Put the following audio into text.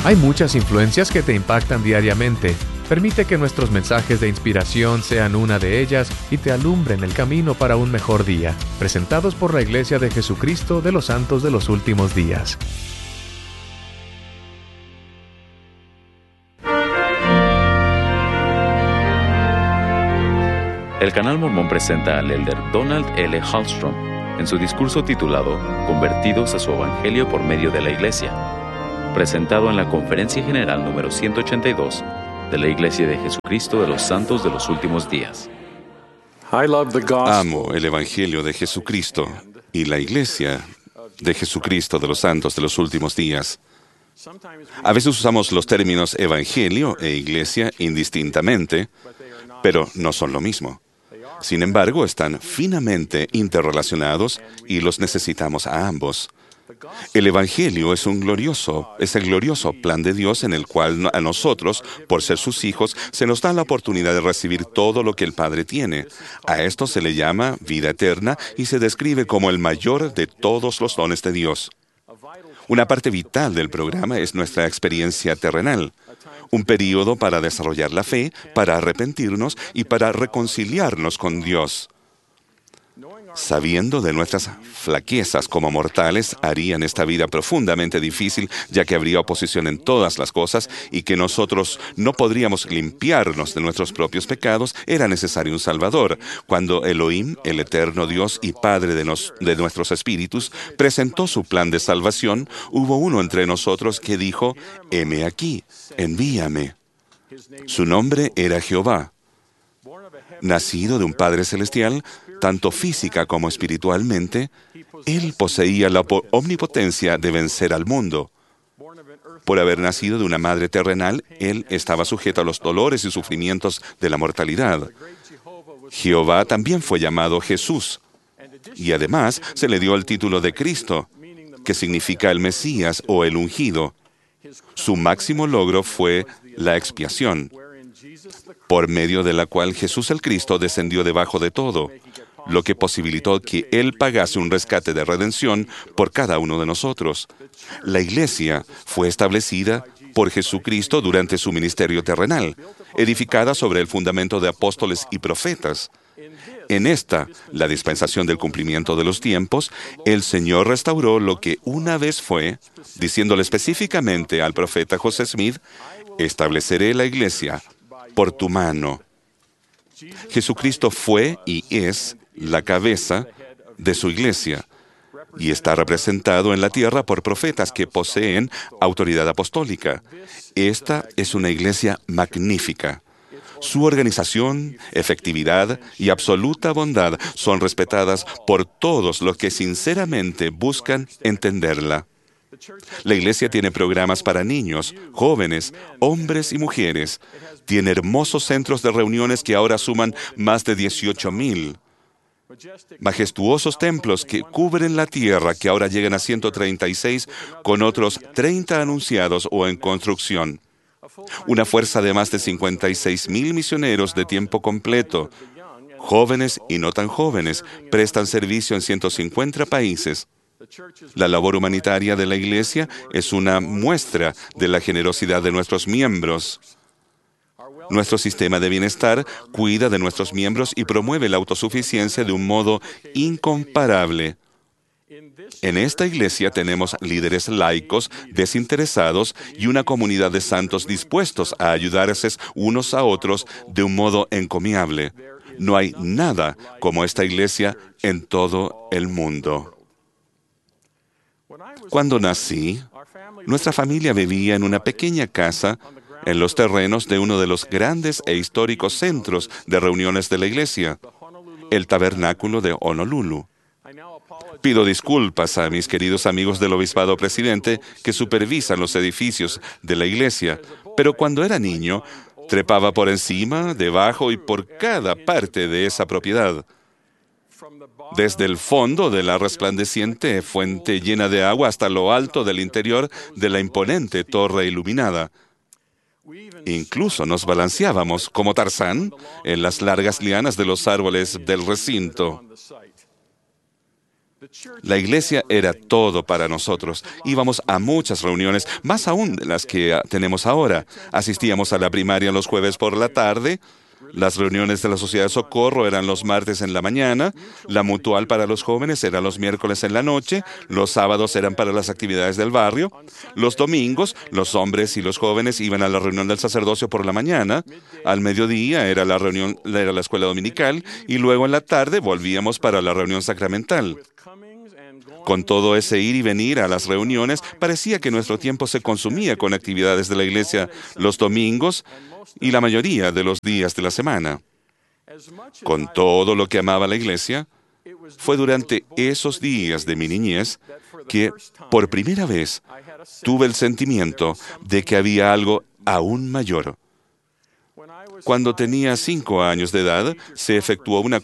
Hay muchas influencias que te impactan diariamente. Permite que nuestros mensajes de inspiración sean una de ellas y te alumbren el camino para un mejor día. Presentados por la Iglesia de Jesucristo de los Santos de los Últimos Días. El Canal Mormón presenta al elder Donald L. Hallstrom en su discurso titulado Convertidos a su Evangelio por medio de la Iglesia, presentado en la Conferencia General número 182 de la Iglesia de Jesucristo de los Santos de los Últimos Días. Amo el Evangelio de Jesucristo y la Iglesia de Jesucristo de los Santos de los Últimos Días. A veces usamos los términos Evangelio e Iglesia indistintamente, pero no son lo mismo. Sin embargo, están finamente interrelacionados y los necesitamos a ambos. El Evangelio es el glorioso plan de Dios en el cual a nosotros, por ser sus hijos, se nos da la oportunidad de recibir todo lo que el Padre tiene. A esto se le llama vida eterna y se describe como el mayor de todos los dones de Dios. Una parte vital del programa es nuestra experiencia terrenal. Un período para desarrollar la fe, para arrepentirnos y para reconciliarnos con Dios. Sabiendo de nuestras flaquezas como mortales, harían esta vida profundamente difícil, ya que habría oposición en todas las cosas y que nosotros no podríamos limpiarnos de nuestros propios pecados, era necesario un Salvador. Cuando Elohim, el eterno Dios y Padre de nuestros espíritus, presentó su plan de salvación, hubo uno entre nosotros que dijo, «Heme aquí, envíame». Su nombre era Jehová. Nacido de un Padre Celestial, tanto física como espiritualmente, Él poseía la omnipotencia de vencer al mundo. Por haber nacido de una madre terrenal, Él estaba sujeto a los dolores y sufrimientos de la mortalidad. Jehová también fue llamado Jesús, y además se le dio el título de Cristo, que significa el Mesías o el ungido. Su máximo logro fue la expiación, por medio de la cual Jesús el Cristo descendió debajo de todo, lo que posibilitó que Él pagase un rescate de redención por cada uno de nosotros. La Iglesia fue establecida por Jesucristo durante su ministerio terrenal, edificada sobre el fundamento de apóstoles y profetas. En esta, la dispensación del cumplimiento de los tiempos, el Señor restauró lo que una vez fue, diciéndole específicamente al profeta José Smith, «Estableceré la Iglesia por tu mano». Jesucristo fue y es la cabeza de su Iglesia y está representado en la tierra por profetas que poseen autoridad apostólica. Esta es una Iglesia magnífica. Su organización, efectividad y absoluta bondad son respetadas por todos los que sinceramente buscan entenderla. La Iglesia tiene programas para niños, jóvenes, hombres y mujeres. Tiene hermosos centros de reuniones que ahora suman más de 18,000. Majestuosos templos que cubren la tierra que ahora llegan a 136 con otros 30 anunciados o en construcción. Una fuerza de más de 56,000 misioneros de tiempo completo. Jóvenes y no tan jóvenes prestan servicio en 150 países. La labor humanitaria de la Iglesia es una muestra de la generosidad de nuestros miembros. Nuestro sistema de bienestar cuida de nuestros miembros y promueve la autosuficiencia de un modo incomparable. En esta Iglesia tenemos líderes laicos, desinteresados y una comunidad de santos dispuestos a ayudarse unos a otros de un modo encomiable. No hay nada como esta Iglesia en todo el mundo. Cuando nací, nuestra familia vivía en una pequeña casa en los terrenos de uno de los grandes e históricos centros de reuniones de la Iglesia, el Tabernáculo de Honolulu. Pido disculpas a mis queridos amigos del Obispado Presidente que supervisan los edificios de la Iglesia, pero cuando era niño, trepaba por encima, debajo y por cada parte de esa propiedad. Desde el fondo de la resplandeciente fuente llena de agua hasta lo alto del interior de la imponente torre iluminada. Incluso nos balanceábamos, como Tarzán, en las largas lianas de los árboles del recinto. La iglesia era todo para nosotros. Íbamos a muchas reuniones, más aún de las que tenemos ahora. Asistíamos a la primaria los jueves por la tarde. Las reuniones de la Sociedad de Socorro eran los martes en la mañana, la Mutual para los jóvenes era los miércoles en la noche, los sábados eran para las actividades del barrio, los domingos los hombres y los jóvenes iban a la reunión del sacerdocio por la mañana, al mediodía era la escuela dominical y luego en la tarde volvíamos para la reunión sacramental. Con todo ese ir y venir a las reuniones, parecía que nuestro tiempo se consumía con actividades de la iglesia los domingos y la mayoría de los días de la semana. Con todo lo que amaba la iglesia, fue durante esos días de mi niñez que, por primera vez, tuve el sentimiento de que había algo aún mayor. Cuando tenía 5 años de edad, se efectuó una